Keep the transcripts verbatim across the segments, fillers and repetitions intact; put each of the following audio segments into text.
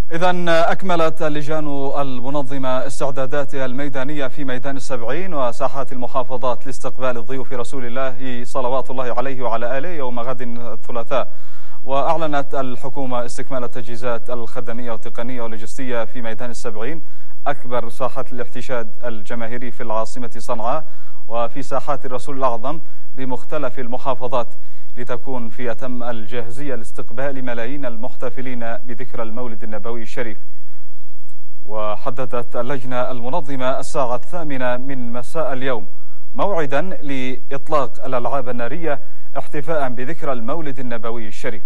إذن أكملت اللجان المنظمة استعداداتها الميدانية في ميدان السبعين وساحات المحافظات لاستقبال ضيوف رسول الله صلوات الله عليه وعلى آله يوم غد الثلاثاء. وأعلنت الحكومة استكمال التجهيزات الخدمية والتقنية واللوجستية في ميدان السبعين، أكبر ساحات الاحتشاد الجماهيري في العاصمة صنعاء وفي ساحات الرسول الأعظم بمختلف المحافظات، لتكون في أتم الجاهزية لاستقبال ملايين المحتفلين بذكرى المولد النبوي الشريف. وحددت اللجنة المنظمة الساعة الثامنة من مساء اليوم موعدا لإطلاق الألعاب النارية احتفاء بذكرى المولد النبوي الشريف.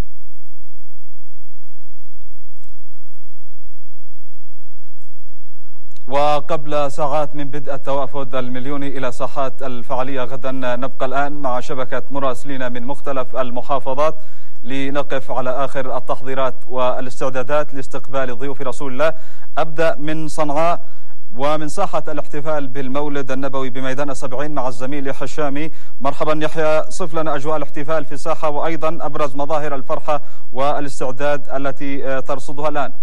وقبل ساعات من بدء التوافد المليوني إلى ساحات الفعالية غدا، نبقى الآن مع شبكة مراسلين من مختلف المحافظات لنقف على آخر التحضيرات والاستعدادات لاستقبال ضيوف رسول الله. أبدأ من صنعاء ومن ساحة الاحتفال بالمولد النبوي بميدان السبعين مع الزميل يحيى الشامي. مرحبا يحيى، صف لنا أجواء الاحتفال في الساحة وأيضا أبرز مظاهر الفرحة والاستعداد التي ترصدها الآن.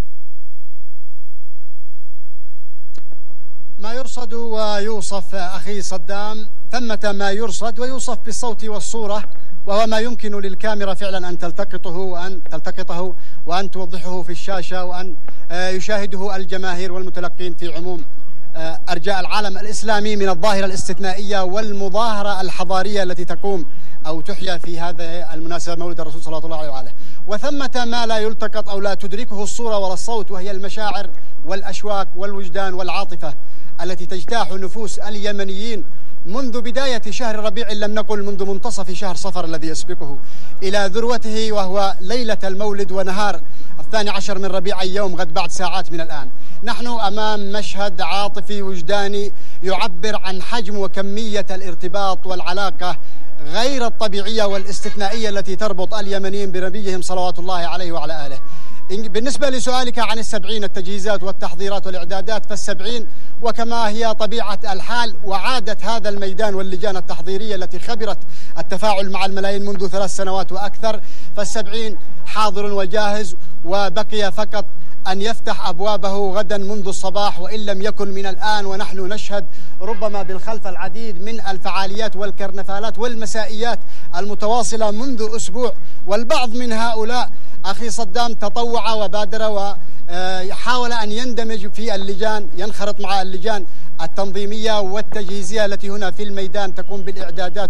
ما يرصد ويوصف أخي صدام، ثمة ما يرصد ويوصف بالصوت والصورة، وهو ما يمكن للكاميرا فعلا أن تلتقطه وأن تلتقطه وأن توضحه في الشاشة وأن يشاهده الجماهير والمتلقين في عموم أرجاء العالم الإسلامي من الظاهرة الاستثنائية والمظاهرة الحضارية التي تقوم أو تحيا في هذه المناسبة مولد الرسول صلى الله عليه وآله. وثمة ما لا يلتقط أو لا تدركه الصورة ولا الصوت، وهي المشاعر والأشواق والوجدان والعاطفة التي تجتاح نفوس اليمنيين منذ بداية شهر ربيع، لم نقل منذ منتصف شهر صفر الذي يسبقه إلى ذروته، وهو ليلة المولد ونهار الثاني عشر من ربيع يوم غد بعد ساعات من الآن. نحن أمام مشهد عاطفي وجداني يعبر عن حجم وكمية الارتباط والعلاقة غير الطبيعية والاستثنائية التي تربط اليمنيين بنبيهم صلوات الله عليه وعلى آله. بالنسبة لسؤالك عن السبعين، التجهيزات والتحضيرات والإعدادات، فالسبعين وكما هي طبيعة الحال وعادة هذا الميدان واللجان التحضيرية التي خبرت التفاعل مع الملايين منذ ثلاث سنوات وأكثر، فالسبعين حاضر وجاهز، وبقي فقط أن يفتح أبوابه غدا منذ الصباح وإن لم يكن من الآن. ونحن نشهد ربما بالخلف العديد من الفعاليات والكرنفالات والمسائيات المتواصلة منذ أسبوع، والبعض من هؤلاء أخي صدام تطوع وبادر وحاول أن يندمج في اللجان، ينخرط مع اللجان التنظيمية والتجهيزية التي هنا في الميدان تقوم بالإعدادات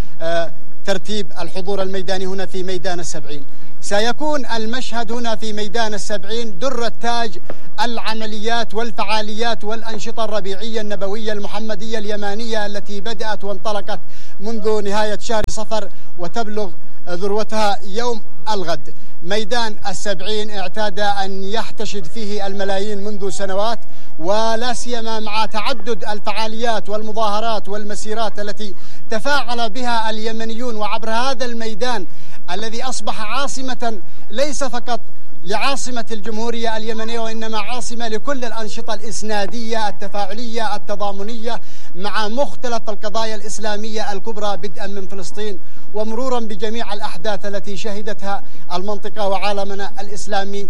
وترتيب الحضور الميداني هنا في ميدان السبعين. سيكون المشهد هنا في ميدان السبعين در التاج العمليات والفعاليات والأنشطة الربيعية النبوية المحمدية اليمانية التي بدأت وانطلقت منذ نهاية شهر صفر وتبلغ ذروتها يوم الغد. ميدان السبعين اعتاد أن يحتشد فيه الملايين منذ سنوات، ولا سيما مع تعدد الفعاليات والمظاهرات والمسيرات التي تفاعل بها اليمنيون، وعبر هذا الميدان الذي أصبح عاصمة ليس فقط لعاصمة الجمهورية اليمنية، وإنما عاصمة لكل الأنشطة الإسنادية التفاعلية التضامنية مع مختلف القضايا الإسلامية الكبرى، بدءا من فلسطين ومرورا بجميع الأحداث التي شهدتها المنطقة وعالمنا الإسلامي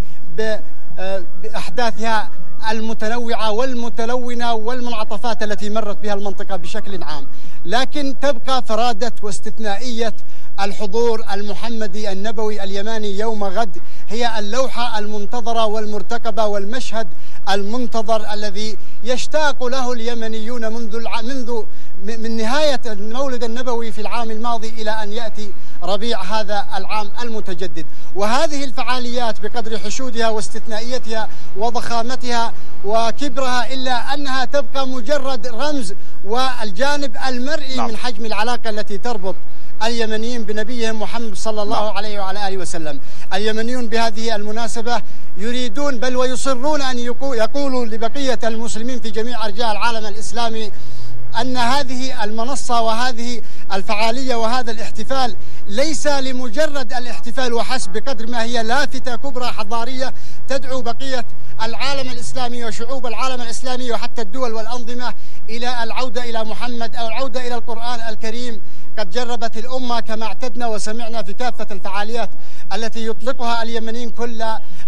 بأحداثها المتنوعة والمتلونة والمنعطفات التي مرت بها المنطقة بشكل عام. لكن تبقى فرادة واستثنائية الحضور المحمدي النبوي اليماني يوم غد هي اللوحة المنتظرة والمرتقبة والمشهد المنتظر الذي يشتاق له اليمنيون منذ الع... منذ من نهاية المولد النبوي في العام الماضي إلى أن يأتي ربيع هذا العام المتجدد. وهذه الفعاليات بقدر حشودها واستثنائيتها وضخامتها وكبرها إلا أنها تبقى مجرد رمز والجانب المرئي نعم. من حجم العلاقة التي تربط اليمنيين بنبيهم محمد صلى الله نعم. عليه وعلى آله وسلم. اليمنيون بهذه المناسبة يريدون بل ويصرون أن يقولوا لبقية المسلمين في جميع أرجاء العالم الإسلامي أن هذه المنصة وهذه الفعالية وهذا الاحتفال ليس لمجرد الاحتفال وحسب، بقدر ما هي لافتة كبرى حضارية تدعو بقية العالم الإسلامي وشعوب العالم الإسلامي وحتى الدول والأنظمة إلى العودة إلى محمد أو العودة إلى القرآن الكريم. قد جربت الأمة كما اعتدنا وسمعنا في كافة الفعاليات التي يطلقها اليمنيين كل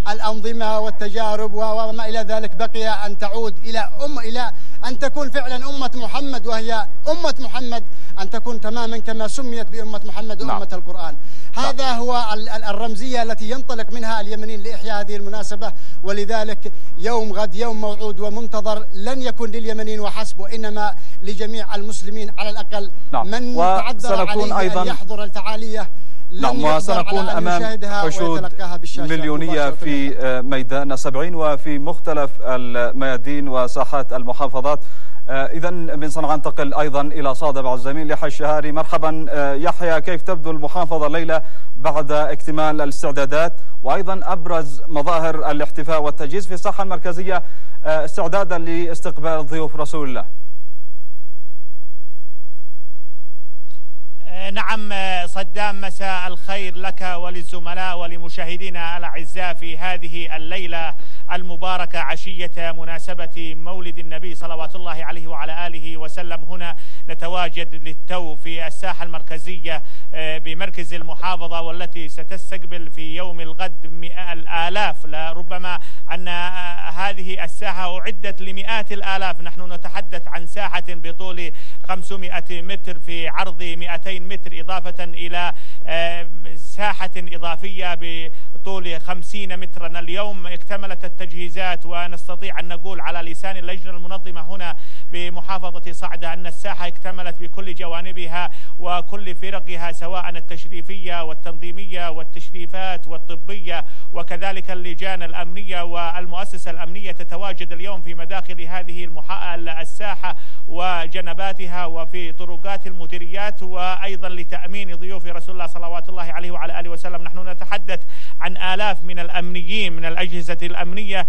الأنظمة والتجارب وما إلى ذلك، بقي أن تعود إلى أم إلى أن تكون فعلا أمة محمد، وهي أمة محمد أن تكون تماما كما سميت بأمة محمد وأمة نعم. القرآن. هذا نعم. هو الرمزية التي ينطلق منها اليمنيين لإحياء هذه المناسبة، ولذلك يوم غد يوم موعود ومنتظر لن يكون لليمنيين وحسب، وإنما لجميع المسلمين على الأقل نعم. من تعذر عليه أيضا أن يحضر الفعالية. نعم، وسنكون أمام حشود مليونية في ميدان سبعين وفي مختلف الميادين وساحات المحافظات. إذا من صنعاء ننتقل أيضا إلى صادة مع الزميل يحيى الشهاري. مرحبا يحيى، كيف تبدو المحافظة الليلة بعد اكتمال الاستعدادات، وأيضا أبرز مظاهر الاحتفاء والتجهيز في الساحة المركزية استعدادا لاستقبال ضيوف رسول الله؟ نعم صدام، مساء الخير لك وللزملاء ولمشاهدينا الأعزاء في هذه الليلة المباركة عشية مناسبة مولد النبي صلوات الله عليه وعلى آله وسلم. هنا نتواجد للتو في الساحة المركزية بمركز المحافظة، والتي ستستقبل في يوم الغد مئة الآلاف، لربما أن هذه الساحة أعدت لمئات الآلاف. نحن نتحدث عن ساحة بطول خمسمائة متر في عرض مئتين متر، إضافة إلى ساحة إضافية بطول خمسين مترا. اليوم اكتملت التجهيزات، ونستطيع أن نقول على لسان اللجنة المنظمة هنا بمحافظة صعدة أن الساحة اكتملت بكل جوانبها وكل فرقها، سواء التشريفية والتنظيمية والتشريفات والطبية، وكذلك اللجان الأمنية والمؤسسة الأمنية تتواجد اليوم في مداخل هذه المحا... الساحة وجنباتها وفي طرقات المديريات، وأيضا لتأمين ضيوف رسول الله صلوات الله عليه وعلى آله وسلم. نحن نتحدث عن آلاف من الأمنيين من الأجهزة الأمنية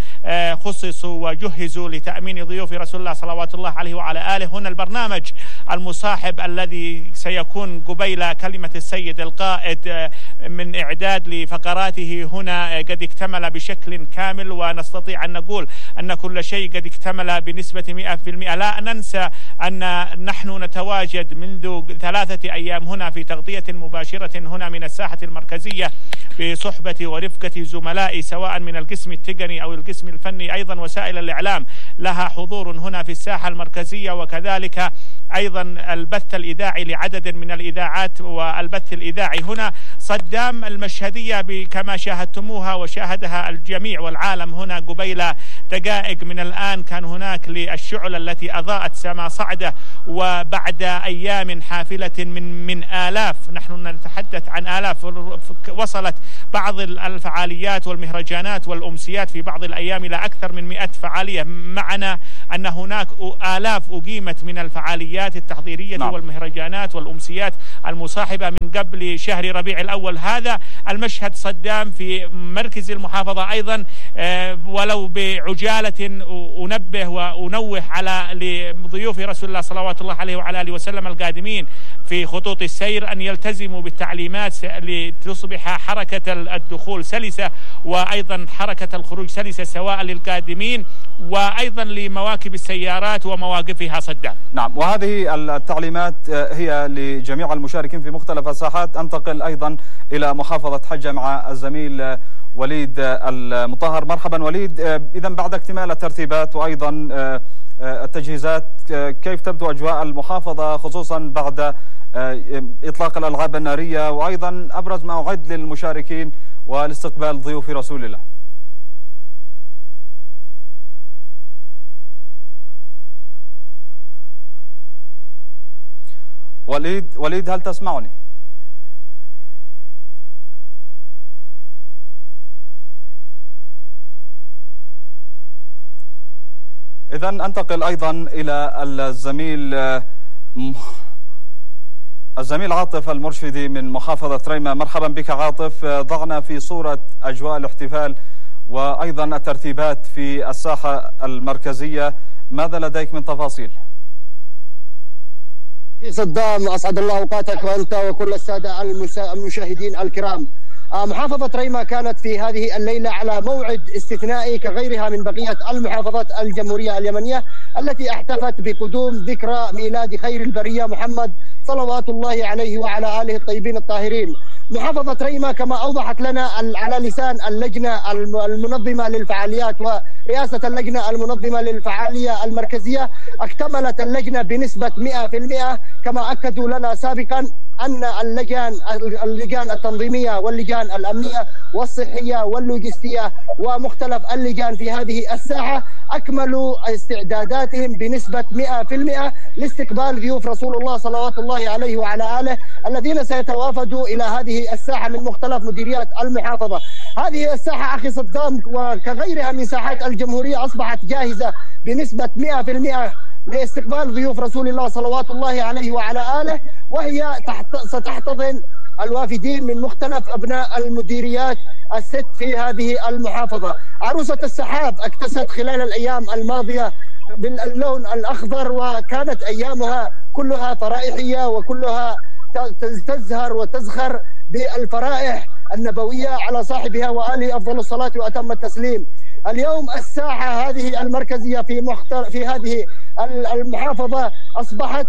خصصوا وجهزوا لتأمين ضيوف رسول الله صلوات الله عليه وعلى آله. هنا البرنامج المصاحب الذي سيكون قبيل كلمة السيد القائد من إعداد لفقراته هنا قد اكتمل بشكل كامل، ونستطيع أن نقول أن كل شيء قد اكتمل بنسبة مئة بالمئة. لا ننسى أن نحن نتواجد منذ ثلاثة أيام هنا في تغطية مباشرة هنا من الساحة المركزية بصحبة ورفقة زملائي، سواء من القسم التقني أو القسم الفني. أيضا وسائل الإعلام لها حضور هنا في الساحة المركزية، وكذلك أيضا البث الإذاعي لعدد من الإذاعات والبث الإذاعي هنا. صدام المشهدية كما شاهدتموها وشاهدها الجميع والعالم هنا قبيل دقائق من الآن كان هناك للشعلة التي أضاءت سما صعدة، وبعد أيام حافلة من من آلاف، نحن نتحدث عن آلاف، وصلت بعض الفعاليات والمهرجانات والأمسيات في بعض الأيام إلى أكثر من مئة فعالية. معنا أن هناك آلاف أقيمت من الفعاليات التحضيرية نعم. والمهرجانات والأمسيات المصاحبة من قبل شهر ربيع الأول. هذا المشهد صدام في مركز المحافظة أيضا، ولو بعجالة أنبه وأنوه على لضيوف رسول الله صلوات الله عليه وعلى آله وسلم القادمين في خطوط السير أن يلتزموا بالتعليمات لتصبح حركة الدخول سلسة، وأيضا حركة الخروج سلسة، سواء للقادمين وأيضا لمواكب السيارات ومواقفها. صدام. نعم، وهذه التعليمات هي لجميع المشاركين في مختلف الساحات. أنتقل أيضا إلى محافظة حجة مع الزميل وليد المطهر. مرحبا وليد، إذا بعد اكتمال الترتيبات وأيضا التجهيزات، كيف تبدو أجواء المحافظة خصوصا بعد إطلاق الألعاب النارية، وأيضا أبرز ما أعد للمشاركين والاستقبال ضيوف رسول الله؟ وليد وليد هل تسمعني؟ إذا أنتقل أيضا إلى الزميل الزميل عاطف المرشدي من محافظة ريمة. مرحبا بك عاطف، ضعنا في صورة أجواء الاحتفال وأيضا الترتيبات في الساحة المركزية، ماذا لديك من تفاصيل؟ صدام، أسعد الله أوقاتك وأنت وكل السادة المشاهدين الكرام. محافظة ريمة كانت في هذه الليلة على موعد استثنائي كغيرها من بقية المحافظات الجمهورية اليمنية التي احتفت بقدوم ذكرى ميلاد خير البرية محمد صلوات الله عليه وعلى آله الطيبين الطاهرين. محافظة ريما كما أوضحت لنا على لسان اللجنة المنظمة للفعاليات ورئاسة اللجنة المنظمة للفعالية المركزية، اكتملت اللجنة بنسبة مئة بالمئة كما أكدوا لنا سابقا أن اللجان اللجان التنظيمية واللجان الأمنية والصحية واللوجستية ومختلف اللجان في هذه الساحة أكملوا استعداداتهم بنسبة مئة بالمئة لاستقبال ضيوف رسول الله صلوات الله عليه وعلى آله الذين سيتوافدوا إلى هذه الساحة من مختلف مديريات المحافظة. هذه الساحة أخي صدام وكغيرها من ساحات الجمهورية أصبحت جاهزة بنسبة مئة بالمئة لاستقبال ضيوف رسول الله صلوات الله عليه وعلى آله، وهي تحت ستحتضن الوافدين من مختلف أبناء المديريات الست في هذه المحافظة. عروسة السحاب اكتست خلال الأيام الماضية باللون الأخضر، وكانت أيامها كلها فرائحية وكلها تزهر وتزخر بالفرائح النبوية على صاحبها وآله أفضل الصلاة وأتم التسليم. اليوم الساحة هذه المركزية في مختار في هذه المحافظة أصبحت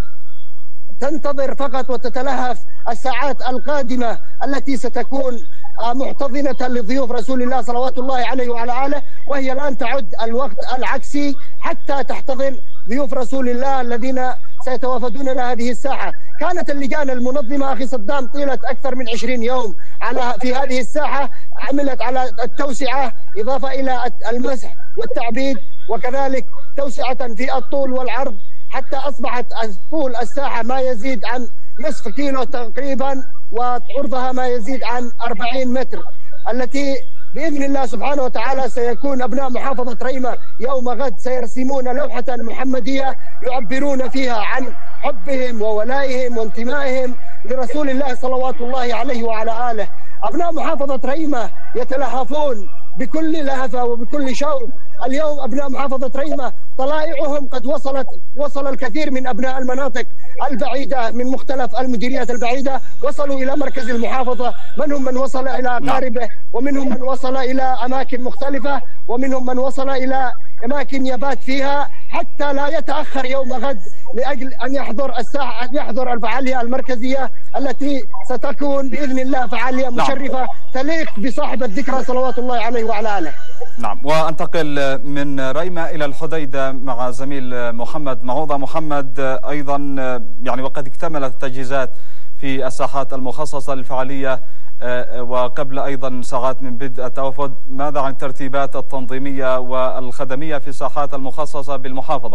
تنتظر فقط وتتلهف الساعات القادمة التي ستكون محتضنة لضيوف رسول الله صلوات الله عليه وعلى آله، وهي الآن تعد الوقت العكسي حتى تحتضن ضيوف رسول الله الذين سيتوافدون إلى هذه الساحة. كانت اللجان المنظمة أخي صدام طيلة أكثر من عشرين يوم على في هذه الساحة، عملت على التوسعة إضافة إلى المسح والتعبيد وكذلك توسعة في الطول والعرض، حتى أصبحت طول الساحة ما يزيد عن نصف كيلو تقريبا وعرضها ما يزيد عن أربعين متر، التي بإذن الله سبحانه وتعالى سيكون أبناء محافظة ريما يوم غد سيرسمون لوحة محمدية يعبرون فيها عن حبهم وولائهم وانتمائهم لرسول الله صلوات الله عليه وعلى آله. أبناء محافظة ريما يتلهفون بكل لهفة وبكل شوق. اليوم أبناء محافظة ريما طلائعهم قد وصلت وصل الكثير من أبناء المناطق البعيدة من مختلف المديريات البعيدة وصلوا إلى مركز المحافظة، منهم من وصل إلى أقاربه ومنهم من وصل إلى أماكن مختلفة ومنهم من وصل إلى أماكن يبات فيها حتى لا يتأخر يوم غد لأجل أن يحضر الساحة أن يحضر الفعالية المركزية التي ستكون بإذن الله فعالية مشرفة تليق بصاحب الذكرى صلوات الله عليه وعلى آله. نعم، وانتقل من ريما إلى الحديدة مع زميل محمد معوضة. محمد، أيضا يعني وقد اكتملت التجهيزات في الساحات المخصصة للفعالية وقبل أيضا ساعات من بدء التوافد، ماذا عن الترتيبات التنظيمية والخدمية في الساحات المخصصة بالمحافظة؟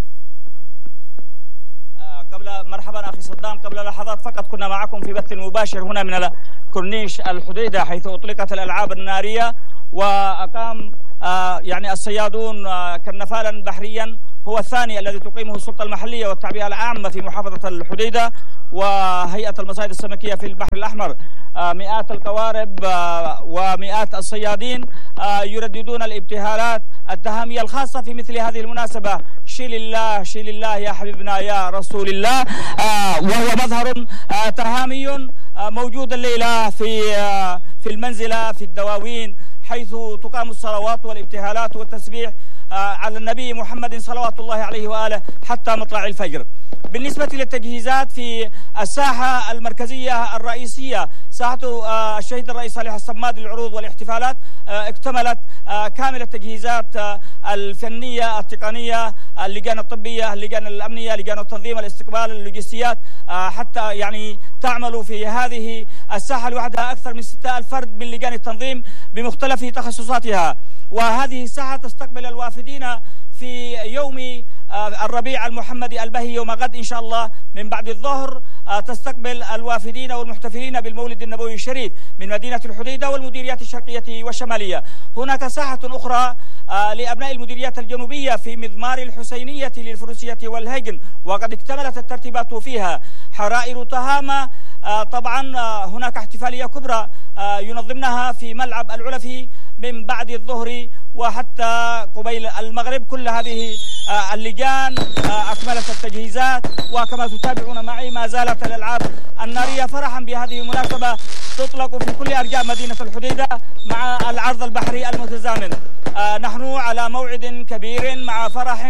قبل مرحبا أخي صدام، قبل لحظات فقط كنا معكم في بث مباشر هنا من كورنيش الحديدة حيث أطلقت الألعاب النارية، وأقام آه يعني الصيادون آه كرنفالا بحريا هو الثاني الذي تقيمه السلطة المحلية والتعبئة العامة في محافظة الحديدة وهيئة المصايد السمكية في البحر الأحمر. آه مئات القوارب آه ومئات الصيادين آه يرددون الابتهالات التهامية الخاصة في مثل هذه المناسبة. شيل الله شيل الله يا حبيبنا يا رسول الله، آه وهو مظهر آه تهامي آه موجود الليلة في آه في المنزلة في الدواوين، حيث تقام الصلوات والابتهالات والتسبيح على النبي محمد صلوات الله عليه وآله حتى مطلع الفجر. بالنسبة للتجهيزات في الساحة المركزية الرئيسية، ساحة الشهيد الرئيس صالح الصماد للعروض والاحتفالات اكتملت كامل التجهيزات الفنية التقنية، اللجان الطبية، اللجان الأمنية، لجان التنظيم، الاستقبال، اللوجستيات، حتى يعني تعمل في هذه الساحة لوحدها أكثر من ستة ألف فرد من لجان التنظيم بمختلف تخصصاتها. وهذه الساحة تستقبل الوافدين في يوم الربيع المحمدي البهي يوم غد إن شاء الله من بعد الظهر، تستقبل الوافدين والمحتفلين بالمولد النبوي الشريف من مدينة الحديدة والمديريات الشرقية والشمالية. هناك ساحة أخرى لأبناء المديريات الجنوبية في مضمار الحسينية للفروسية والهيجن، وقد اكتملت الترتيبات فيها. حرائر تهامة طبعا هناك احتفالية كبرى ينظمنها في ملعب العلفي من بعد الظهر وحتى قبيل المغرب. كل هذه اللجان أكملت التجهيزات، وكما تتابعون معي ما زالت الألعاب النارية فرحا بهذه المناسبة تطلق في كل أرجاء مدينة الحديدة مع العرض البحري المتزامن. نحن على موعد كبير مع فرح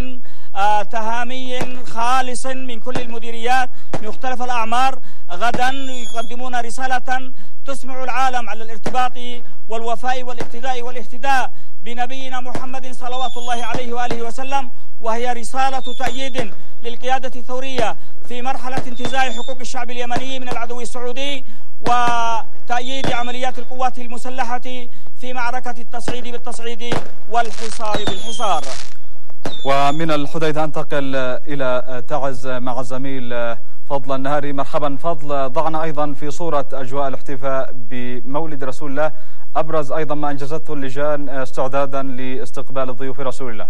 تهامي خالص من كل المديريات من مختلف الأعمار. غدا يقدمون رسالة تسمع العالم على الارتباط والوفاء والاقتداء والاهتداء بنبينا محمد صلوات الله عليه وآله وسلم، وهي رسالة تأييد للقيادة الثورية في مرحلة انتزاع حقوق الشعب اليمني من العدو السعودي، وتأييد عمليات القوات المسلحة في معركة التصعيد بالتصعيد والحصار بالحصار. ومن الحديدة أنتقل إلى تعز مع الزميل فضل النهاري. مرحبا فضل، ضعنا أيضا في صورة أجواء الاحتفاء بمولد رسول الله، أبرز أيضا ما أنجزته اللجان استعدادا لاستقبال الضيوف رسول الله.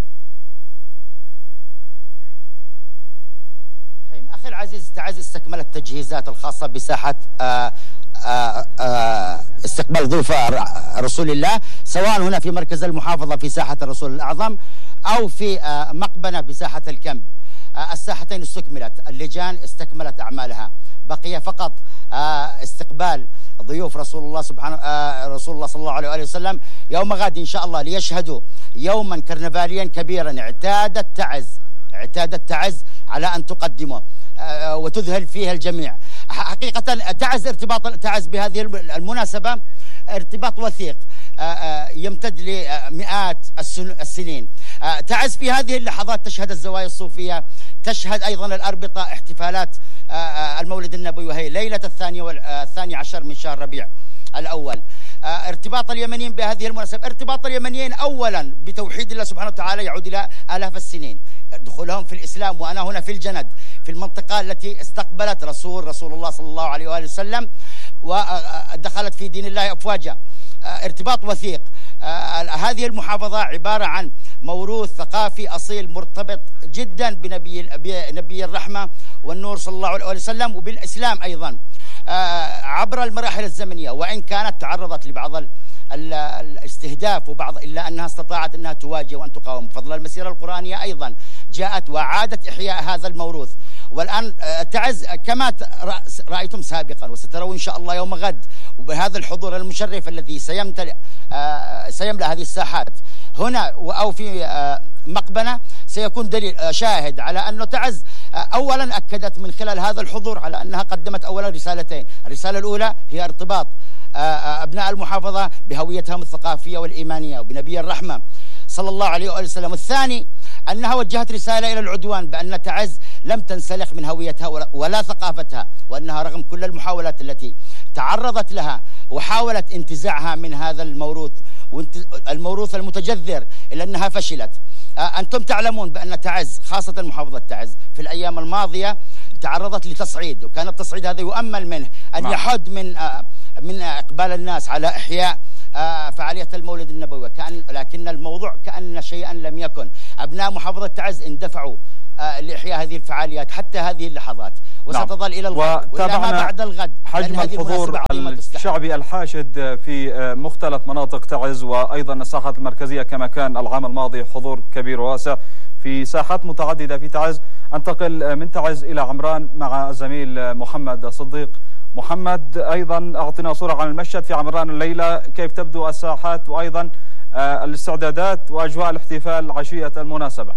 أخي العزيز، تعز استكملت التجهيزات الخاصة بساحة آآ آآ استقبال ضيوف رسول الله، سواء هنا في مركز المحافظة في ساحة الرسول الأعظم أو في مقبنة بساحة الكمب. الساحتين استكملت، اللجان استكملت أعمالها، بقي فقط استقبال ضيوف رسول الله سبحانه رسول الله صلى الله عليه وآله وسلم يوم غد إن شاء الله، ليشهدوا يوما كرنفاليا كبيرا اعتادت تعز اعتادت تعز على أن تقدمه وتذهل فيها الجميع. حقيقة تعز ارتباط تعز بهذه المناسبة ارتباط وثيق يمتد لمئات السنين. تعز في هذه اللحظات تشهد الزوايا الصوفية، تشهد أيضا الأربطة احتفالات المولد النبوي، وهي ليلة الثانية والثاني عشر من شهر ربيع الأول. ارتباط اليمنيين بهذه المناسبة، ارتباط اليمنيين أولا بتوحيد الله سبحانه وتعالى يعود إلى آلاف السنين، دخولهم في الإسلام، وأنا هنا في الجند في المنطقة التي استقبلت رسول رسول الله صلى الله عليه وآله وسلم ودخلت في دين الله أفواجا. ارتباط وثيق. هذه المحافظة عبارة عن موروث ثقافي أصيل مرتبط جدا بنبي بنبي الرحمة والنور صلى الله عليه وسلم وبالإسلام أيضا عبر المراحل الزمنية، وإن كانت تعرضت لبعض الاستهداف وبعض، إلا أنها استطاعت أنها تواجه وأن تقاوم بفضل المسيرة القرآنية. أيضا جاءت وعادت إحياء هذا الموروث. والآن تعز كما رأيتم سابقا وسترون إن شاء الله يوم غد، وبهذا الحضور المشرف الذي سيمتلئ سيملأ هذه الساحات هنا أو في مقبنة، سيكون دليل شاهد على أنه تعز أولا أكدت من خلال هذا الحضور على أنها قدمت أولا رسالتين. الرسالة الأولى هي ارتباط أبناء المحافظة بهويتهم الثقافية والإيمانية وبنبي الرحمة صلى الله عليه وآله وسلم. الثاني أنها وجهت رسالة إلى العدوان بأن تعز لم تنسلخ من هويتها ولا ثقافتها، وأنها رغم كل المحاولات التي تعرضت لها وحاولت انتزاعها من هذا الموروث الموروث المتجذر إلا أنها فشلت. أنتم تعلمون بأن تعز خاصة محافظة تعز في الأيام الماضية تعرضت لتصعيد، وكان التصعيد هذا يؤمل منه أن يحد من من إقبال الناس على إحياء فعالية المولد النبوي، كأن لكن الموضوع كأن شيئا لم يكن. أبناء محافظة تعز اندفعوا لإحياء هذه الفعاليات حتى هذه اللحظات، وستظل إلى الغد وإلى ما بعد الغد. حجم الحضور الشعبي الحاشد في مختلف مناطق تعز وأيضا الساحات المركزية كما كان العام الماضي، حضور كبير وواسع في ساحات متعددة في تعز. أنتقل من تعز إلى عمران مع الزميل محمد صديق. محمد، أيضا أعطينا صورة عن المشهد في عمران الليلة، كيف تبدو الساحات وأيضا الاستعدادات وأجواء الاحتفال عشية المناسبة؟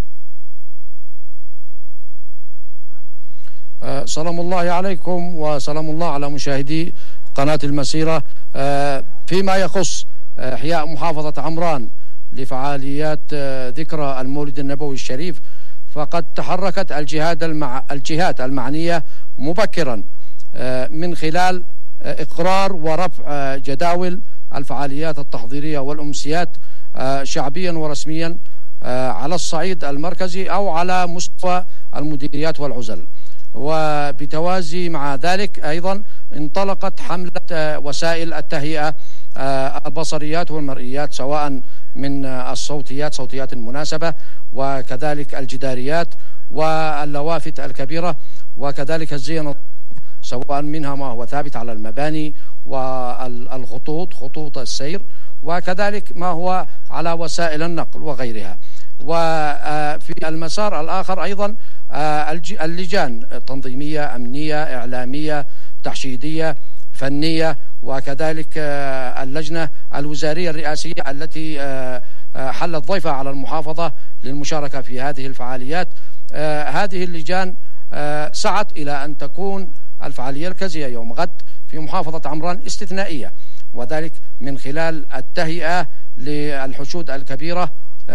سلام الله عليكم وسلام الله على مشاهدي قناة المسيرة. فيما يخص إحياء محافظة عمران لفعاليات ذكرى المولد النبوي الشريف، فقد تحركت الجهات المع... الجهات المعنية مبكرا من خلال إقرار ورفع جداول الفعاليات التحضيرية والأمسيات شعبيا ورسميا على الصعيد المركزي أو على مستوى المديريات والعزل. وبتوازي مع ذلك أيضا انطلقت حملة وسائل التهيئة البصريات والمرئيات، سواء من الصوتيات صوتيات المناسبة وكذلك الجداريات واللوافت الكبيرة وكذلك الزين، سواء منها ما هو ثابت على المباني والخطوط خطوط السير وكذلك ما هو على وسائل النقل وغيرها. وفي المسار الآخر أيضا اللجان تنظيمية أمنية إعلامية تحشيدية فنية، وكذلك اللجنة الوزارية الرئاسية التي حلت ضيفها على المحافظة للمشاركة في هذه الفعاليات. هذه اللجان سعت إلى أن تكون الفعالية المركزية يوم غد في محافظة عمران استثنائية، وذلك من خلال التهيئة للحشود الكبيرة،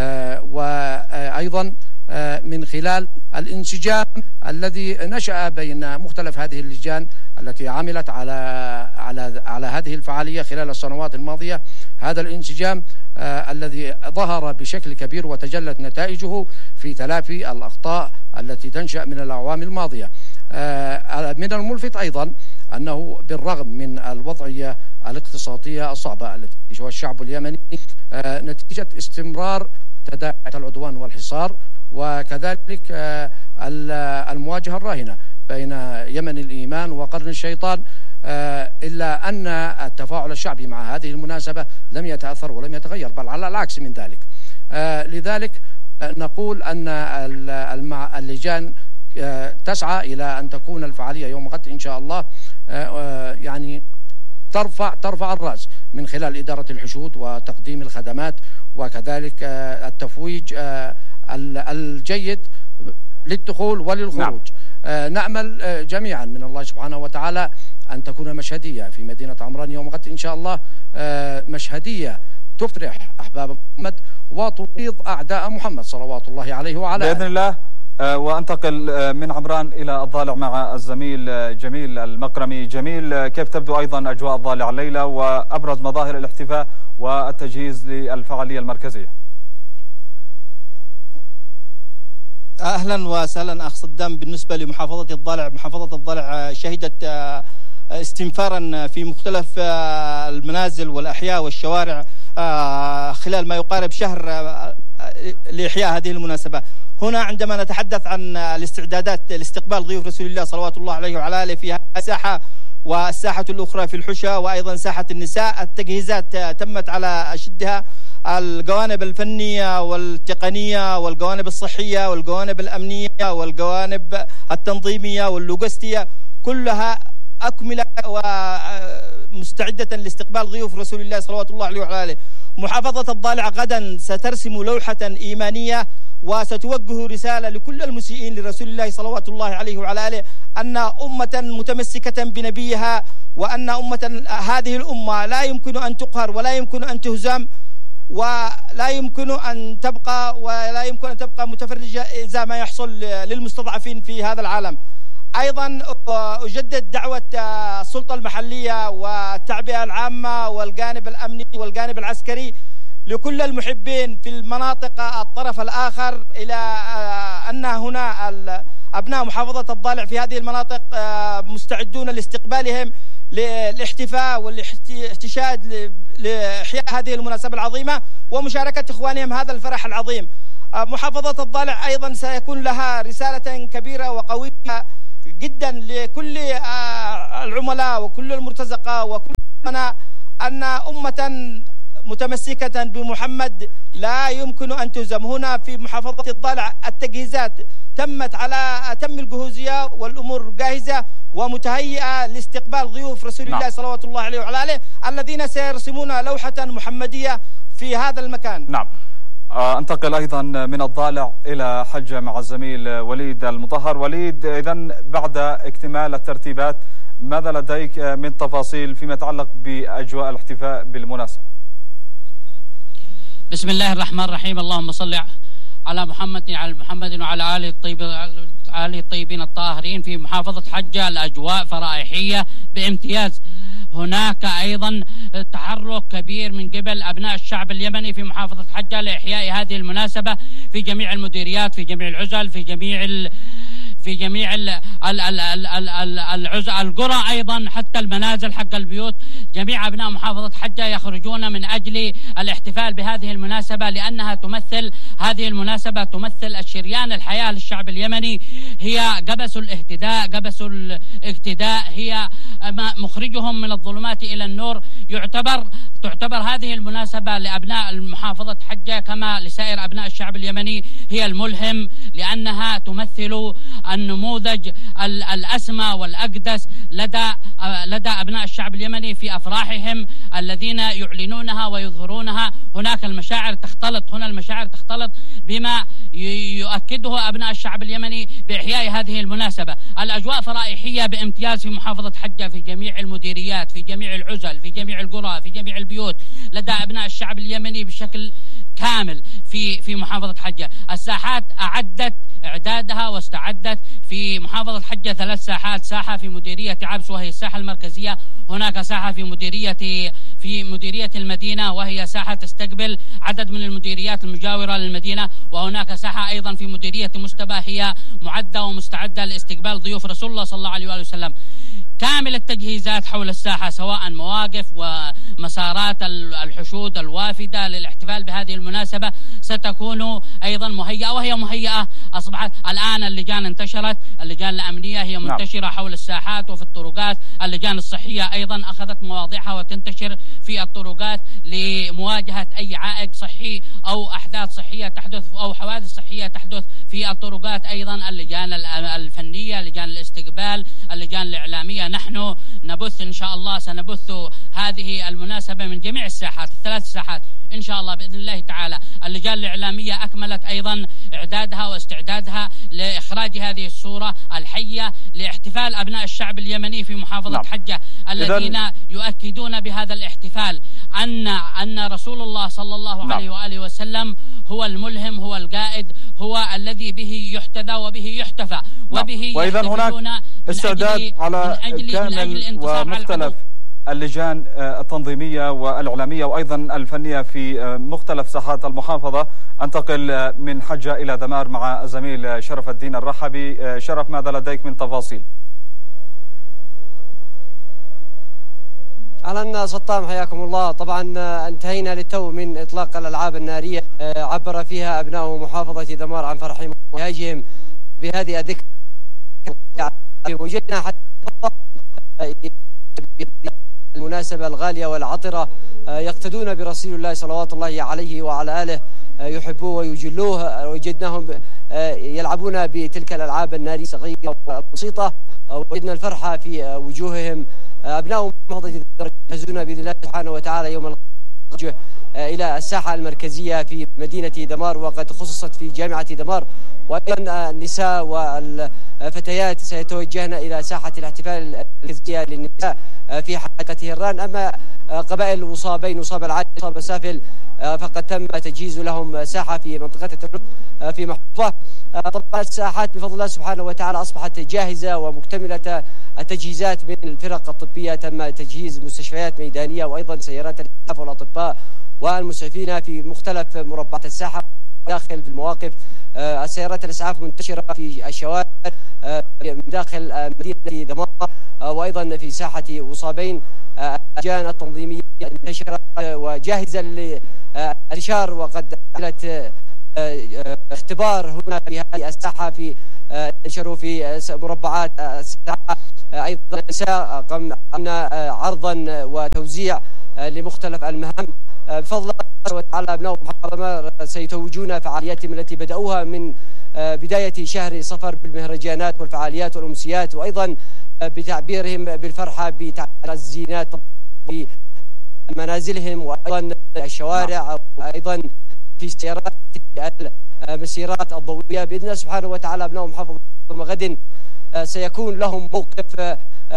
وأيضا من خلال الانسجام الذي نشأ بين مختلف هذه اللجان التي عملت على على على هذه الفعالية خلال السنوات الماضية. هذا الانسجام آه الذي ظهر بشكل كبير وتجلت نتائجه في تلافي الأخطاء التي تنشأ من الأعوام الماضية. آه من الملفت أيضا أنه بالرغم من الوضعية الاقتصادية الصعبة التي يعيشها الشعب اليمني آه نتيجة استمرار تداعيات العدوان والحصار، وكذلك آه المواجهة الراهنة بين يمن الإيمان وقرن الشيطان، إلا أن التفاعل الشعبي مع هذه المناسبة لم يتأثر ولم يتغير، بل على العكس من ذلك. لذلك نقول أن اللجان تسعى إلى أن تكون الفعالية يوم غد إن شاء الله يعني ترفع ترفع الرأس من خلال إدارة الحشود وتقديم الخدمات، وكذلك التفويج الجيد للدخول وللخروج. نعم. نأمل جميعا من الله سبحانه وتعالى أن تكون مشهدية في مدينة عمران يوم غد إن شاء الله، مشهدية تفرح أحباب محمد وتغيظ أعداء محمد صلوات الله عليه وعلى بإذن الله. وأنتقل من عمران إلى الضالع مع الزميل جميل المقرمي. جميل، كيف تبدو أيضا أجواء الضالع الليلة وأبرز مظاهر الاحتفاء والتجهيز للفعالية المركزية؟ أهلا وسهلا أخ صدام. بالنسبة لمحافظة الضالع، محافظة الضالع شهدت استنفارا في مختلف المنازل والأحياء والشوارع خلال ما يقارب شهر لإحياء هذه المناسبة. هنا عندما نتحدث عن الاستعدادات لاستقبال ضيوف رسول الله صلوات الله عليه وعلى آله في هذه الساحة والساحة الأخرى في الحشا وأيضا ساحة النساء، التجهيزات تمت على أشدها. الجوانب الفنية والتقنية والجوانب الصحية والجوانب الأمنية والجوانب التنظيمية واللوجستية كلها أكملت ومستعدة لاستقبال ضيوف رسول الله صلوات الله عليه وعلى آله. محافظة الضالع غدا سترسم لوحة إيمانية وستوجه رسالة لكل المسيئين لرسول الله صلوات الله عليه وعلى آله أن أمة متمسكة بنبيها، وأن أمة هذه الأمة لا يمكن أن تقهر ولا يمكن أن تهزم ولا يمكن أن تبقى ولا يمكن أن تبقى متفرجة إذا ما يحصل للمستضعفين في هذا العالم. أيضا أجدد دعوة السلطة المحلية والتعبئة العامة والجانب الأمني والجانب العسكري لكل المحبين في المناطق الطرف الآخر إلى أن هنا أبناء محافظة الضالع في هذه المناطق مستعدون لاستقبالهم للاحتفاء والاحتشاد لإحياء هذه المناسبة العظيمة ومشاركة إخوانهم هذا الفرح العظيم. محافظة الضالع أيضا سيكون لها رسالة كبيرة وقوية جدا لكل العملاء وكل المرتزقة وكل أن أمة متمسكة بمحمد لا يمكن أن تهزم. هنا في محافظة الضالع التجهيزات تمت على أتم الجهوزية والأمور جاهزة ومتهيئة لاستقبال ضيوف رسول الله صلوات الله عليه وعلى آله الذين سيرسمون لوحة محمدية في هذا المكان. نعم. انتقل أيضا من الضالع إلى حجة مع الزميل وليد المطهر. وليد، إذن بعد اكتمال الترتيبات ماذا لديك من تفاصيل فيما يتعلق بأجواء الاحتفاء بالمناسبة؟ بسم الله الرحمن الرحيم. اللهم صل على محمد على محمد وعلى آله الطيبين آله الطيبين الطاهرين. في محافظة حجة الأجواء فرائحية بامتياز. هناك أيضا تحرك كبير من قبل أبناء الشعب اليمني في محافظة حجة لإحياء هذه المناسبة في جميع المديريات، في جميع العزل، في جميع ال في جميع ال ال ال ال ال ال العزل القرى، أيضا حتى المنازل حق البيوت. جميع أبناء محافظة حجة يخرجون من أجل الاحتفال بهذه المناسبة، لأنها تمثل هذه المناسبة تمثل الشريان الحياة للشعب اليمني، هي قبس الاهتداء، قبس الاقتداء، هي مخرجهم من الظلمات إلى النور. يعتبر تعتبر هذه المناسبة لأبناء محافظة حجة كما لسائر أبناء الشعب اليمني هي الملهم، لأنها تمثل النموذج الأسمى والأقدس لدى لدى أبناء الشعب اليمني في أفراحهم الذين يعلنونها ويظهرونها. هناك المشاعر تختلط، هنا المشاعر تختلط بما يؤكده أبناء الشعب اليمني بإحياء هذه المناسبة. الأجواء فرائحية بامتياز في محافظة حجة، في جميع المديريات، في جميع العزل، في جميع القرى، في جميع البيوت، لدى أبناء الشعب اليمني بشكل كامل في في محافظة حجة. الساحات أعدت إعدادها واستعدت في محافظة حجة ثلاث ساحات، ساحة في مديرية عبس وهي الساحة المركزية، هناك ساحة في مديرية في مديرية المدينة وهي ساحة تستقبل عدد من المديريات المجاورة للمدينة، وهناك ساحة أيضا في مديرية مستبة هي معدة ومستعدة لاستقبال ضيوف رسول الله صلى الله عليه وآله وسلم. كامل التجهيزات حول الساحة سواء مواقف ومسارات الحشود الوافدة للاحتفال بهذه المناسبة ستكون أيضا مهيئة، وهي مهيئة أصبحت الآن. اللجان انتشرت، اللجان الأمنية هي منتشرة حول الساحات وفي الطرقات، اللجان الصحية أيضا أخذت مواضعها وتنتشر في الطرقات لمواجهة أي عائق صحي أو أحداث صحية تحدث أو حوادث صحية تحدث في الطرقات. أيضا اللجان الفنية، لجان الاستقبال، اللجان الإعلامية، نحن نبث إن شاء الله سنبث هذه المناسبة من جميع الساحات، الثلاث ساحات إن شاء الله بإذن الله تعالى. اللجان الإعلامية أكملت أيضا إعدادها واستعدادها لإخراج هذه الصورة الحية لاحتفال أبناء الشعب اليمني في محافظة نعم. حجة الذين يؤكدون بهذا الاحتفال أن أن رسول الله صلى الله نعم. عليه وآله وسلم هو الملهم، هو القائد، هو الذي به يحتذى وبه يحتفى نعم. وبه وإذا هناك استعداد على كامل ومختلف اللجان التنظيمية والإعلامية وأيضا الفنية في مختلف ساحات المحافظة. أنتقل من حجة إلى دمار مع زميل شرف الدين الرحبي. شرف، ماذا لديك من تفاصيل؟ أهلا سطام، حياكم الله. طبعا انتهينا للتو من إطلاق الألعاب النارية عبر فيها أبناء محافظة دمار عن فرحهم وانتهاجهم بهذه الذكرى. وجدنا حتى المناسبة الغالية والعطرة يقتدون برسول الله صلوات الله عليه وعلى آله، يحبوه ويجلوه. وجدناهم يلعبون بتلك الألعاب النارية الصغيرة والبسيطة، وجدنا الفرحة في وجوههم. أبناء محافظة يجهزون بإذن الله سبحانه وتعالى يوم الخروج إلى الساحة المركزية في مدينة دمار، وقد خصصت في جامعة دمار. وأيضا النساء والفتيات سيتوجهن إلى ساحة الاحتفال المركزية للنساء في حديقة هران. أما قبائل الوصابين، وصاب العاج وصاب سافل، فقد تم تجهيز لهم ساحة في منطقة التلف في محافظة. طبعا الساحات بفضل الله سبحانه وتعالى أصبحت جاهزة ومكتملة التجهيزات من الفرق الطبية. تم تجهيز مستشفيات ميدانية وأيضا سيارات الإسعاف والأطباء والمسعفين في مختلف مربعات الساحة داخل في المواقف. السيارات الإسعاف منتشرة في الشوارع من داخل مدينة دمار وأيضا في ساحة وصابين. اللجان التنظيمية انتشرت وجاهزة للانتشار، وقد عملت اختبار هنا في هذه الساحة في انتشروا في مربعات الساحة. أيضا النساء قمنا عرضا وتوزيع لمختلف المهام. بفضل الله وتعالى أبناء محافظة سيتوجون فعالياتهم التي بدأوها من بداية شهر صفر بالمهرجانات والفعاليات والأمسيات، وأيضا بتعبيرهم بالفرحة بتعبير الزينات في منازلهم وأيضا الشوارع، وأيضا في سيارات المسيرات الضوئية. بإذن الله سبحانه وتعالى أبناء محافظة غد سيكون لهم موقف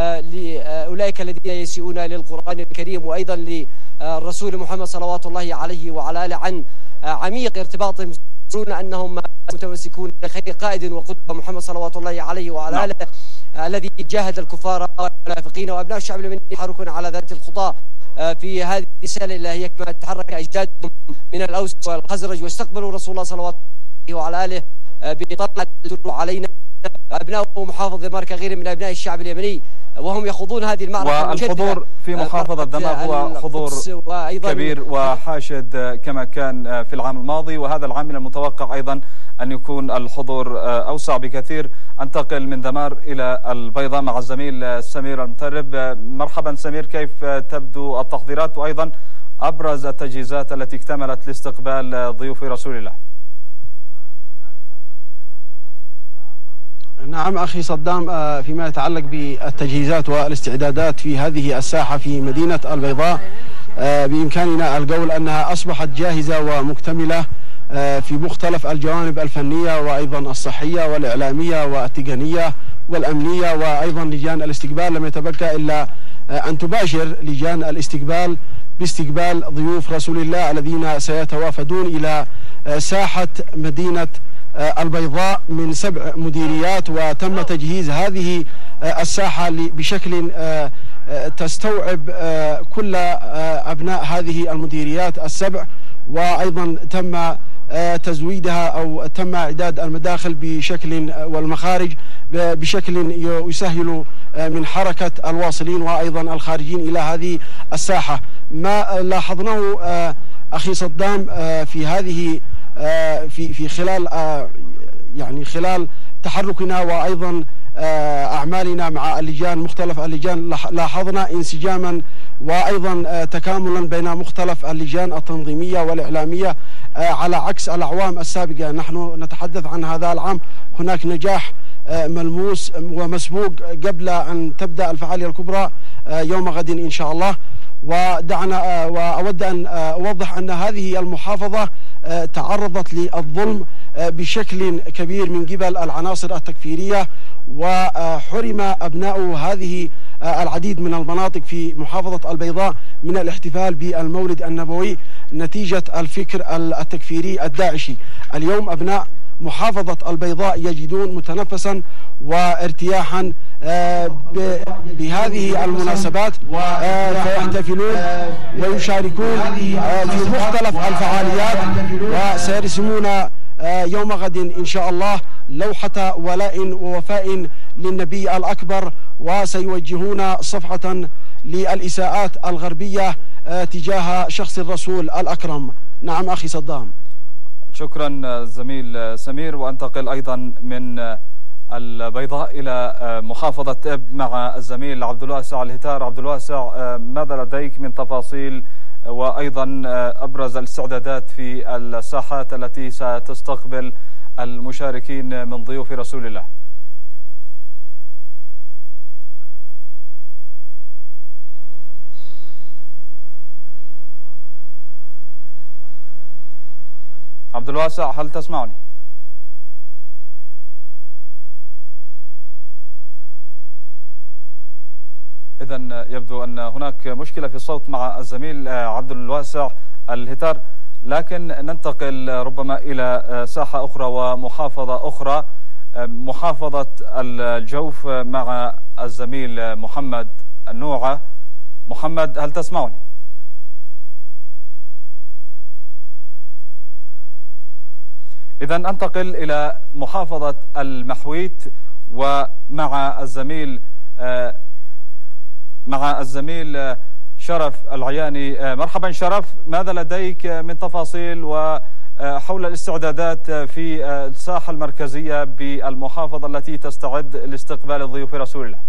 لأولئك الذين يسيئون للقرآن الكريم وأيضا للرسول محمد صلوات الله عليه وعلى آله عن عميق ارتباطهم، يقولون أنهم متمسكون بخير قائد وقدوة محمد صلوات الله عليه وعلى آله الذي جاهد الكفار والمنافقين. وأبناء الشعب اليمني يحركون على ذات الخطى في هذه الرسالة اللي هي كما تحرك أجدادهم من الأوس والخزرج واستقبلوا رسول الله صلوات الله وعلى آله بطلعة علينا. أبناء محافظة دمار كغير من أبناء الشعب اليمني وهم يخوضون هذه المعركة. والحضور في محافظة دمار هو حضور كبير وحاشد كما كان في العام الماضي، وهذا العام من المتوقع أيضا أن يكون الحضور أوسع بكثير. أنتقل من دمار إلى البيضاء مع الزميل سمير المترب. مرحبا سمير، كيف تبدو التحضيرات وأيضا أبرز التجهيزات التي اكتملت لاستقبال ضيوف رسول الله؟ نعم أخي صدام، فيما يتعلق بالتجهيزات والاستعدادات في هذه الساحة في مدينة البيضاء، بإمكاننا القول أنها أصبحت جاهزة ومكتملة في مختلف الجوانب الفنية وأيضا الصحية والإعلامية والتقنية والأمنية، وأيضا لجان الاستقبال لم يتبقى إلا أن تباشر لجان الاستقبال باستقبال ضيوف رسول الله الذين سيتوافدون إلى ساحة مدينة البيضاء من سبع مديريات. وتم تجهيز هذه الساحة بشكل تستوعب كل أبناء هذه المديريات السبع، وأيضا تم تزويدها أو تم إعداد المداخل بشكل والمخارج بشكل يسهل من حركة الواصلين وأيضا الخارجين إلى هذه الساحة. ما لاحظناه أخي صدام في هذه في في خلال يعني خلال تحركنا وأيضا أعمالنا مع اللجان مختلف اللجان، لاحظنا انسجاما وأيضا تكاملا بين مختلف اللجان التنظيمية والإعلامية على عكس الأعوام السابقة. نحن نتحدث عن هذا العام هناك نجاح ملموس ومسبوق قبل أن تبدأ الفعالية الكبرى يوم غد إن شاء الله. ودعنا وأود أن أوضح أن هذه المحافظة تعرضت للظلم بشكل كبير من قبل العناصر التكفيرية، وحرم أبناء هذه العديد من المناطق في محافظة البيضاء من الاحتفال بالمولد النبوي نتيجة الفكر التكفيري الداعشي. اليوم أبناء محافظة البيضاء يجدون متنفسا وارتياحا بهذه المناسبات، فيحتفلون ويشاركون في مختلف الفعاليات، وسيرسمون يوم غد إن شاء الله لوحة ولاء ووفاء للنبي الأكبر، وسيوجهون صفحة للإساءات الغربية تجاه شخص الرسول الأكرم. نعم أخي صدام. شكرا زميل سمير. وأنتقل أيضا من البيضاء إلى محافظة إب مع الزميل عبد الواسع الهتار. عبد الواسع، ماذا لديك من تفاصيل وأيضا أبرز الاستعدادات في الساحات التي ستستقبل المشاركين من ضيوف رسول الله؟ عبد الواسع، هل تسمعني؟ إذن يبدو أن هناك مشكلة في الصوت مع الزميل عبد الواسع الهتار، لكن ننتقل ربما إلى ساحة أخرى ومحافظة أخرى، محافظة الجوف مع الزميل محمد النوعة. محمد، هل تسمعني؟ إذن أنتقل إلى محافظة المحويت ومع الزميل مع الزميل شرف العياني. مرحبا شرف، ماذا لديك من تفاصيل وحول الاستعدادات في الساحة المركزية بالمحافظة التي تستعد لاستقبال ضيوف رسول الله؟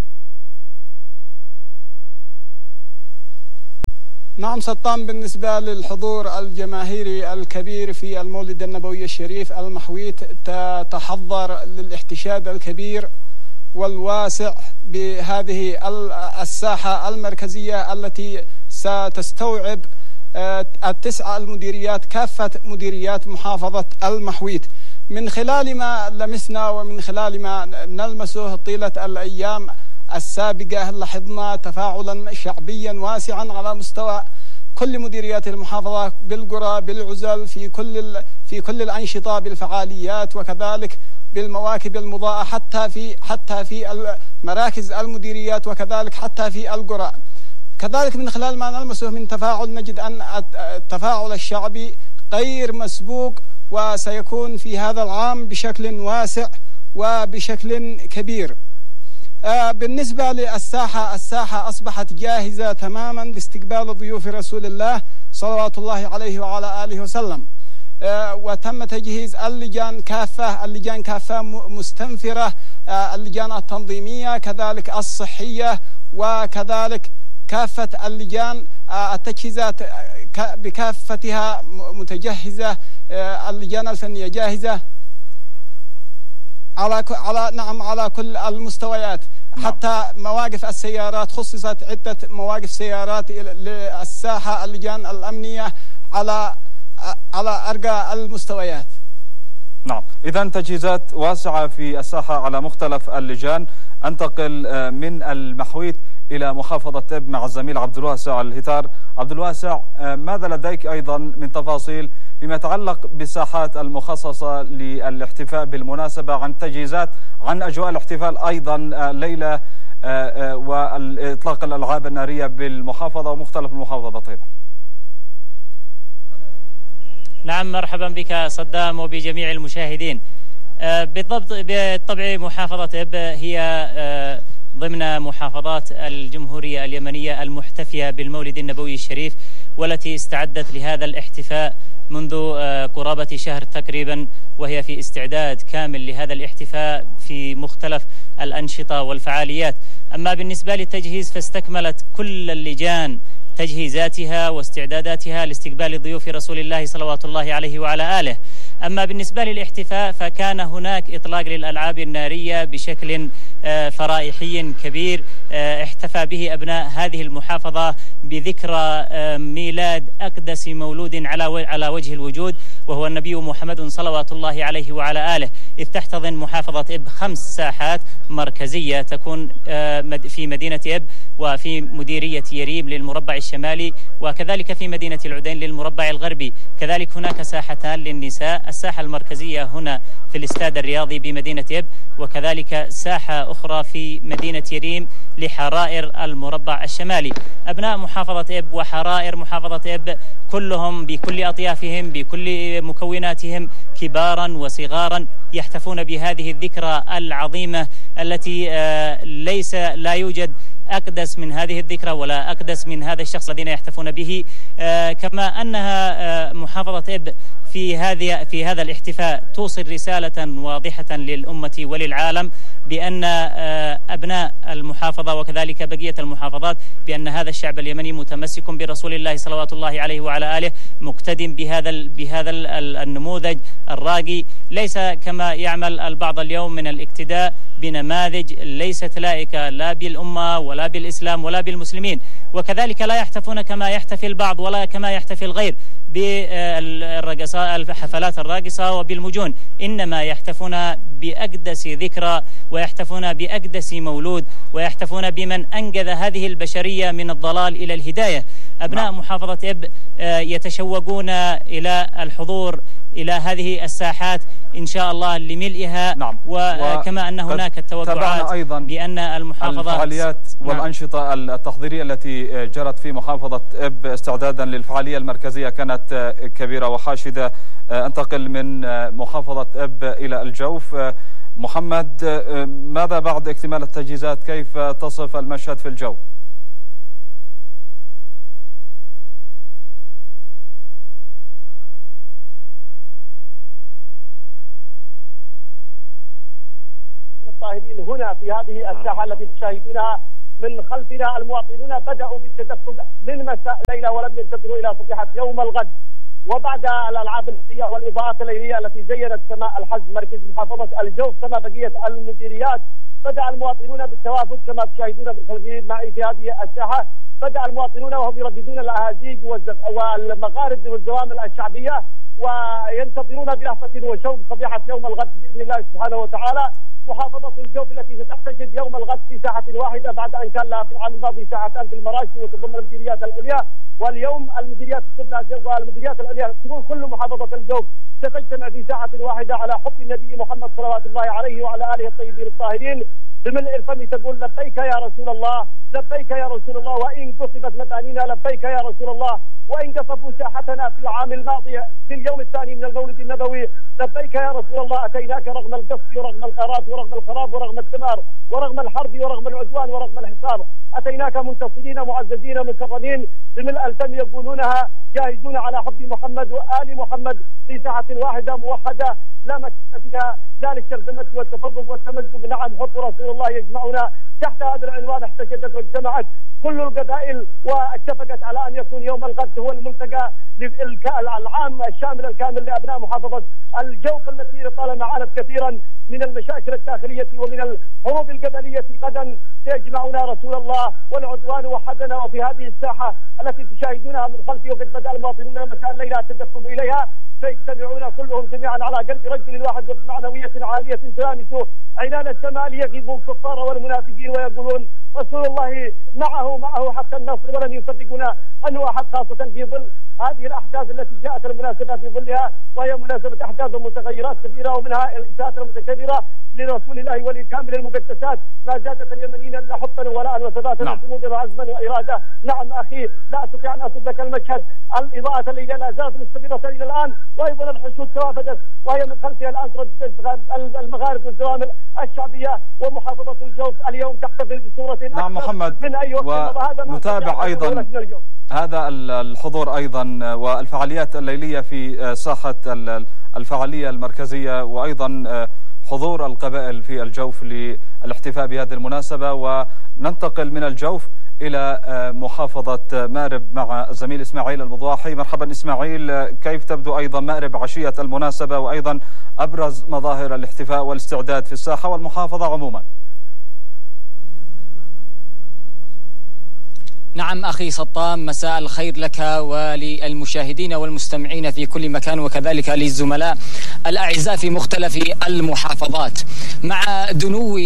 نعم سطام، بالنسبة للحضور الجماهيري الكبير في المولد النبوي الشريف، المحويت تتحضر للاحتشاد الكبير والواسع بهذه الساحة المركزية التي ستستوعب التسع المديريات، كافة مديريات محافظة المحويت. من خلال ما لمسنا ومن خلال ما نلمسه طيلة الأيام السابقة، لاحظنا تفاعلا شعبيا واسعا على مستوى كل مديريات المحافظة بالقرى بالعزل، في كل في كل الأنشطة بالفعاليات وكذلك بالمواكب المضاءة، حتى في حتى في مراكز المديريات وكذلك حتى في القرى. كذلك من خلال ما نلمسه من تفاعل نجد أن التفاعل الشعبي غير مسبوق، وسيكون في هذا العام بشكل واسع وبشكل كبير. بالنسبة للساحة، الساحة أصبحت جاهزة تماما لاستقبال ضيوف رسول الله صلوات الله عليه وعلى آله وسلم، وتم تجهيز اللجان كافة، اللجان كافة مستنفرة، اللجان التنظيمية كذلك الصحية، وكذلك كافة اللجان التجهيزات بكافتها متجهزة، اللجان الفنية جاهزة. على على نعم على كل المستويات. نعم. حتى مواقف السيارات خصصت عدة مواقف سيارات للساحة اللجان الأمنية على على أرقى المستويات. نعم، إذا تجهيزات واسعة في الساحة على مختلف اللجان. أنتقل من المحويت إلى محافظة إب مع الزميل عبد الواسع الهتار. عبد الواسع، ماذا لديك أيضا من تفاصيل فيما يتعلق بالساحات المخصصة للاحتفاء بالمناسبة، عن تجهيزات، عن أجواء الاحتفال أيضا الليلة وإطلاق الألعاب النارية بالمحافظة ومختلف المحافظات أيضا؟ نعم، مرحبا بك صدام وبجميع المشاهدين. بالضبط، بالطبع محافظة إب هي ضمن محافظات الجمهورية اليمنية المحتفية بالمولد النبوي الشريف، والتي استعدت لهذا الاحتفاء منذ قرابة شهر تقريبا، وهي في استعداد كامل لهذا الاحتفاء في مختلف الأنشطة والفعاليات. أما بالنسبة للتجهيز فاستكملت كل اللجان تجهيزاتها واستعداداتها لاستقبال ضيوف رسول الله صلوات الله عليه وعلى آله. أما بالنسبة للاحتفاء فكان هناك إطلاق للألعاب النارية بشكل فرائحي كبير احتفى به أبناء هذه المحافظة بذكرى ميلاد أقدس مولود على وجه الوجود، وهو النبي محمد صلوات الله عليه وعلى آله. إذ تحتضن محافظة إب خمس ساحات مركزية تكون في مدينة إب وفي مديرية يريم للمربع الشمالي، وكذلك في مدينة العدين للمربع الغربي. كذلك هناك ساحتان للنساء، الساحة المركزية هنا في الاستاد الرياضي بمدينة إب، وكذلك ساحة أخرى في مدينة يريم لحرائر المربع الشمالي. أبناء محافظة إب وحرائر محافظة إب كلهم بكل أطيافهم بكل مكوناتهم كبارا وصغارا يحتفون بهذه الذكرى العظيمة التي ليس لا يوجد أقدس من هذه الذكرى ولا أقدس من هذا الشخص الذين يحتفون به. كما أنها محافظة إب في هذه في هذا الاحتفاء توصل رسالة واضحة للأمة وللعالم بأن أبناء المحافظة وكذلك بقية المحافظات بأن هذا الشعب اليمني متمسك برسول الله صلوات الله عليه وعلى آله، مقتدم بهذا بهذا النموذج الراقي، ليس كما يعمل البعض اليوم من الاقتداء بنماذج ليست لائقة لا بالأمة ولا بالإسلام ولا بالمسلمين. وكذلك لا يحتفون كما يحتفي البعض ولا كما يحتفي الغير بالرقصات الحفلات الراقصة وبالمجون، إنما يحتفون بأقدس ذكرى ويحتفون بأقدس مولود ويحتفون بمن أنقذ هذه البشرية من الضلال إلى الهداية. أبناء محافظة إب يتشوقون إلى الحضور إلى هذه الساحات إن شاء الله لملئها. نعم. وكما أن هناك التوقعات أيضا بأن المحافظات الفعاليات والأنشطة التحضيرية التي جرت في محافظة إب استعدادا للفعالية المركزية كانت كبيرة وحاشدة. أنتقل من محافظة إب إلى الجوف. محمد، ماذا بعد اكتمال التجهيزات؟ كيف تصف المشهد في الجو؟ الطاهرين هنا في هذه الساحة التي تشاهدونها من خلفنا، المواطنون بدأوا بالتدفق من مساء ليلة ولم ينتظروا إلى صبيحة يوم الغد. وبعد الألعاب الليلية والإضاءات الليلية التي زينت سماء الحج مركز محافظة الجوف كما بقية المديريات، بدأ المواطنون بالتوافد كما تشاهدون بالخلفيين معي في هذه الساحة. بدأ المواطنون وهم يرددون الأهازيج والمغارب والزوامل الشعبية وينتظرون بلهفة وشوق صبيحة يوم الغد بإذن الله سبحانه وتعالى. محافظة الجوف التي ستحتشد يوم الغد في ساحة واحدة بعد أن كان لها في العام الماضي ساحتان في المراشي وتضم المديريات العليا، واليوم المديريات السفلى والمديريات العليا تكون كل محافظة الجوف ستجتمع في ساحة واحدة على حب النبي محمد صلوات الله عليه وعلى آله الطيبين الطاهرين. بملء الفم تقول لبيك يا رسول الله، لبيك يا رسول الله، وإن قصفت مبانينا لبيك يا رسول الله، وإن قصفوا ساحتنا في العام الماضي في اليوم الثاني من المولد النبوي لبيك يا رسول الله. أتيناك رغم القصف ورغم القارات ورغم الخراب ورغم الدمار ورغم الحرب ورغم العدوان ورغم الحصار، أتيناك منتصرين معززين مكرمين. بملء الفم يقولونها جاهدون على حب محمد وآل محمد في ساحة واحدة موحدة لا مكان فيها لا للشرذمة والتفرق والتمزق. نعم، حب رسول الله يجمعنا. تحت هذا العنوان احتشدت واجتمعت كل القبائل واتفقت على ان يكون يوم الغد هو الملتقى العام الشامل الكامل لابناء محافظه الجوف التي طالما عانت كثيرا من المشاكل الداخلية ومن الحروب القبلية. غدا سيجمعنا رسول الله والعدوان وحدنا، وفي هذه الساحة التي تشاهدونها من خلفي وقد بدأ المواطنون مساء الليلة التدفق إليها، سيجتمعون كلهم جميعا على قلب رجل واحد وبمعنوية عالية تلامس عنان السماء ليغيظوا الكفار والمنافقين ويقولون رسول الله معه معه حتى النصر، ولن يصدقنا أنه أحد، خاصة في ظل هذه الأحداث التي جاءت المناسبة في ظلها، وهي مناسبة أحداث ومتغيرات كثيرة، ومنها الإساءات المتكررة لرسول الله ولكامل المقدسات ما زادت اليمنيين إلا حبا ولاء وثباتا نعم. وصمودا وعزما وإرادة. نعم أخي، لا أستطيع أن أصف لك المشهد. الإضاءة الليلة لا زالت مستمرة إلى الآن، وأيضا الحشود توافدت، وهي من خلفها الآن تردد المغارب والزوامل الشعبية. ومحافظة الجوف اليوم تحتفل بصورة نعم محمد، من أي وقت. ونتابع أيضا هذا الحضور أيضا والفعاليات الليلية في ساحة الفعالية المركزية، وأيضا حضور القبائل في الجوف للاحتفاء بهذه المناسبة. وننتقل من الجوف إلى محافظة مأرب مع الزميل إسماعيل المضواحي. مرحبا إسماعيل، كيف تبدو أيضا مأرب عشية المناسبة، وأيضا أبرز مظاهر الاحتفاء والاستعداد في الساحة والمحافظة عموما؟ نعم أخي سطام، مساء الخير لك وللمشاهدين والمستمعين في كل مكان، وكذلك للزملاء الأعزاء في مختلف المحافظات. مع دنو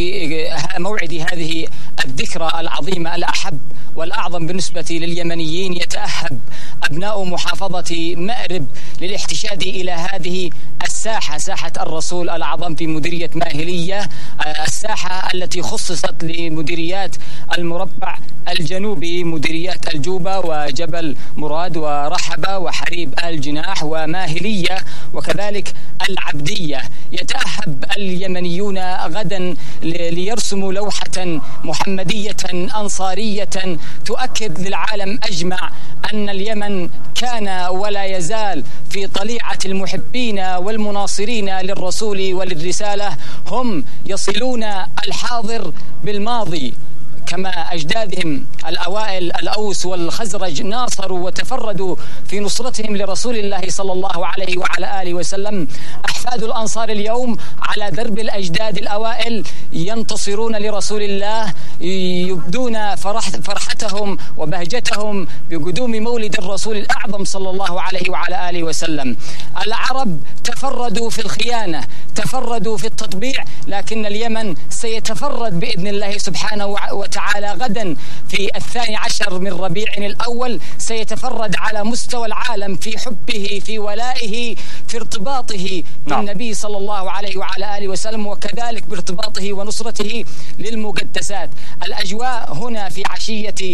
موعد هذه الذكرى العظيمة الأحب والأعظم بالنسبة لليمنيين، يتأهب أبناء محافظة مأرب للاحتشاد إلى هذه الساحة، ساحة الرسول الأعظم في مديرية ماهلية، الساحة التي خصصت لمديريات المربع الجنوبي، مديريات الجوبة وجبل مراد ورحبة وحريب آل جناح وماهلية وكذلك العبدية. يتأهب اليمنيون غدا ليرسموا لوحة محمدية أنصارية تؤكد للعالم أجمع أن اليمن كان ولا يزال في طليعة المحبين والمناصرين للرسول وللرسالة، هم يصلون الحاضر بالماضي كما أجدادهم الأوائل الأوس والخزرج ناصروا وتفردوا في نصرتهم لرسول الله صلى الله عليه وعلى آله وسلم. أحفاد الأنصار اليوم على درب الأجداد الأوائل ينتصرون لرسول الله، يبدون فرح فرحتهم وبهجتهم بقدوم مولد الرسول الأعظم صلى الله عليه وعلى آله وسلم. العرب تفردوا في الخيانة، تفردوا في التطبيع، لكن اليمن سيتفرد بإذن الله سبحانه وتعالى تعالى غدا في الثاني عشر من ربيع الأول، سيتفرد على مستوى العالم في حبه، في ولائه، في ارتباطه بالنبي صلى الله عليه وعلى آله وسلم، وكذلك بارتباطه ونصرته للمقدسات. الأجواء هنا في عشية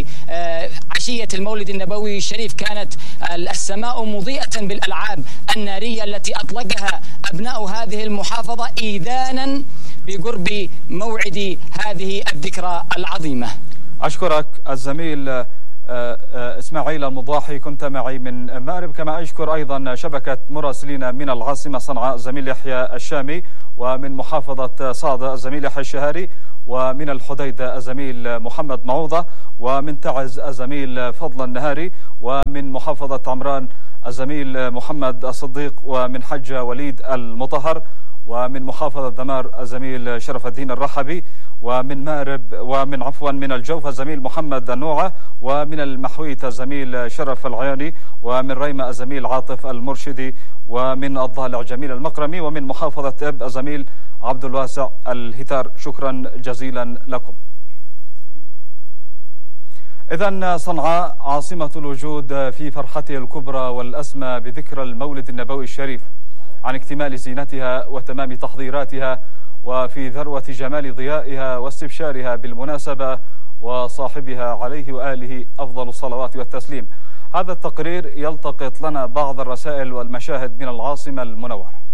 عشية المولد النبوي الشريف كانت السماء مضيئة بالألعاب النارية التي أطلقها أبناء هذه المحافظة إيذانا بقرب موعد هذه الذكرى العظيمة. أشكرك الزميل إسماعيل المضواحي، كنت معي من مأرب. كما أشكر أيضا شبكة مراسلين من العاصمة صنعاء الزميل يحيى الشامي، ومن محافظة صعدة الزميل يحيى الشهاري، ومن الحديدة الزميل محمد معوضة، ومن تعز الزميل فضل النهاري، ومن محافظة عمران الزميل محمد الصديق، ومن حجة وليد المطهر، ومن محافظة دمار الزميل شرف الدين الرحبي، ومن مأرب ومن عفوا من الجوف الزميل محمد النوعة، ومن المحويت الزميل شرف العياني، ومن ريمة الزميل عاطف المرشدي، ومن الضالع جميل المقرمي، ومن محافظة إب الزميل عبد الواسع الهتار. شكرا جزيلا لكم. إذن صنعاء عاصمة الوجود في فرحته الكبرى والأسمى بذكرى المولد النبوي الشريف، عن اكتمال زينتها وتمام تحضيراتها، وفي ذروة جمال ضيائها واستبشارها بالمناسبة وصاحبها عليه وآله أفضل الصلوات والتسليم. هذا التقرير يلتقط لنا بعض الرسائل والمشاهد من العاصمة المنورة.